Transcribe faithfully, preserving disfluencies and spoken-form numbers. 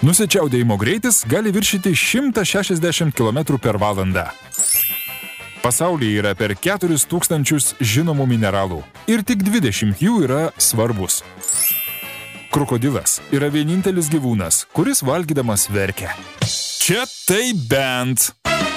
Nusičiaudėjimo greitis gali viršyti šimtą šešiasdešimt kilometrų per valandą. Pasaulyje yra per keturis tūkstančius žinomų mineralų ir tik dvidešimt jų yra svarbus. Krokodilas yra vienintelis gyvūnas, kuris valgydamas verkia. Čia tai bent.